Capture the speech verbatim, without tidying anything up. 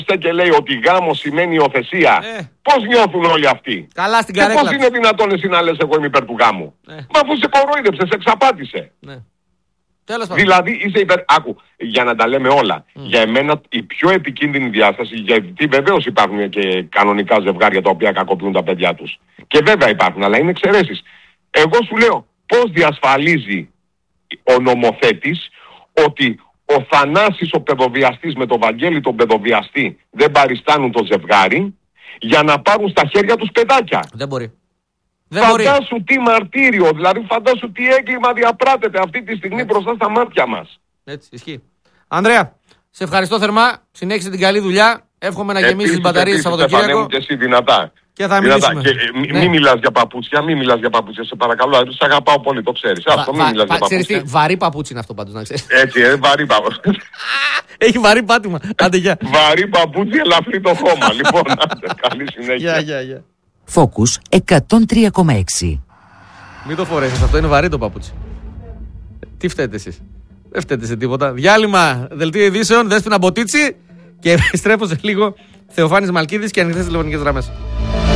και λέει ότι γάμο σημαίνει υιοθεσία. Ε. Πώς νιώθουν όλοι αυτοί? Καλά στην και καρέκλα. πώς είναι δυνατόν εσύ να λες εγώ είμαι υπέρ του γάμου? Ε. Μα αφού σε κορόιδεψε, σε εξαπάτησε. Ναι. Τέλος πάντων. Δηλαδή είσαι υπέρ... Άκου, για να τα λέμε όλα. Mm. Για εμένα η πιο επικίνδυνη διάσταση, γιατί βεβαίως υπάρχουν και κανονικά ζευγάρια τα οποία κακοποιούν τα παιδιά τους. Και βέβαια υπάρχουν, αλλά είναι εξαιρέσεις. Εγώ σου λέω πώς διασφαλίζει ο νομοθέτης ότι ο Θανάσης ο παιδοβιαστής με τον Βαγγέλη τον παιδοβιαστή δεν παριστάνουν το ζευγάρι για να πάρουν στα χέρια τους παιδάκια. Δεν μπορεί. Δεν φαντάσου μπορεί. τι μαρτύριο, δηλαδή φαντάσου τι έγκλημα διαπράτεται αυτή τη στιγμή έτσι. Μπροστά στα μάτια μας. Έτσι, ισχύει. Ανδρέα, σε ευχαριστώ θερμά. Συνέχισε την καλή δουλειά. Εύχομαι να γεμίσεις τις μπαταρίες το Σαββατοκύριακο. Και εσύ δυνατά. Και θα μιλήσουμε. Και, ναι. Μην μιλάς για παπούτσια, μην μιλάς για παπούτσια, σε παρακαλώ. Σε αγαπάω πολύ, το ξέρεις. Βα, Αυτό, μην μιλάς βα, για παπούτσια. Τι, βαρύ παπούτσι είναι αυτό πάντως, να ξέρεις. Έτσι, ε, βαρύ παπούτσι. Έχει βαρύ πάτημα. Άντε, γεια. Βαρύ παπούτσι, ελαφρύ το χώμα. Λοιπόν, άντε, καλή συνέχεια. Γεια, γεια, γεια. Focus εκατόν τρία κόμμα έξι. Μην το φορέσεις, αυτό είναι βαρύ το παπούτσι. Τι φταίτε εσείς? Δεν φταίτε σε τίποτα. Διάλειμμα, δελτίο ειδήσεων, Δέσποινα Μποτίτσι και επιστρέφω σε λίγο. Θεοφάνης Μαλκίδης και ανοιχτές τηλεφωνικές γραμμές.